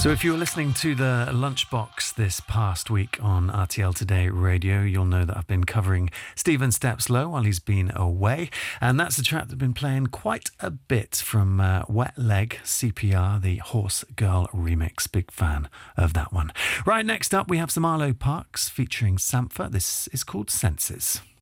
So if you were listening to the Lunchbox this past week on RTL Today Radio, you'll know that I've been covering Stephen Stepslow while he's been away. And that's a track that's been playing quite a bit from Wet Leg CPR, the Horse Girl remix. Big fan of that one. Right, next up we have some Arlo Parks featuring Sampha. This is called Senses.